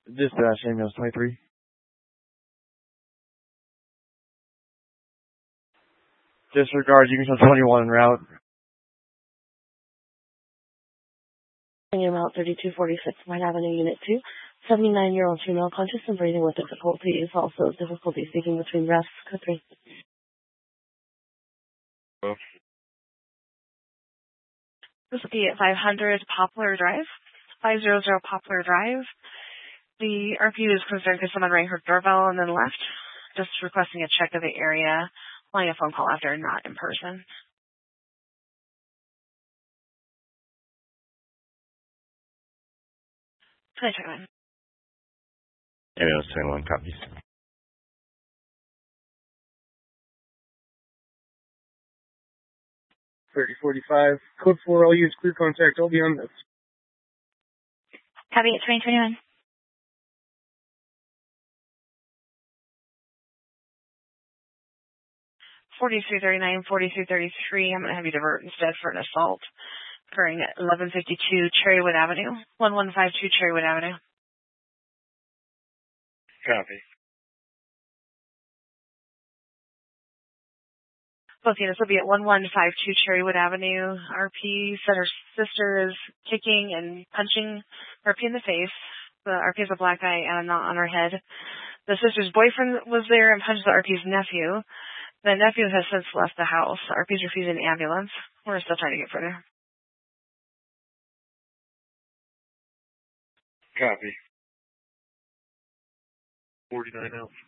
Dispatch, ambulance 23. Disregard, you can show 21 en route. Route 3246, White Avenue, Unit 2. 79-year-old female conscious and breathing with difficulties. Also difficulty speaking between breaths. Code 3. Oh. This will be at 500 Poplar Drive. 500 Poplar Drive. The RPU is concerned because someone rang her doorbell and then left. Just requesting a check of the area. Wanting a phone call after, not in person. Can I check in? Ambulance 21, copies. 3045, code 4, I'll use clear contact, I'll be on this. Copy at 2021. 4339, 4333. I'm going to have you divert instead for an assault occurring at 1152 Cherrywood Avenue. 1152 Cherrywood Avenue. Copy. Both units will be at 1152 Cherrywood Avenue. RP said her sister is kicking and punching RP in the face. The RP has a black eye and a knot on her head. The sister's boyfriend was there and punched the RP's nephew. The nephew has since left the house. RP's refusing the ambulance. We're still trying to get further. Copy. 49 out.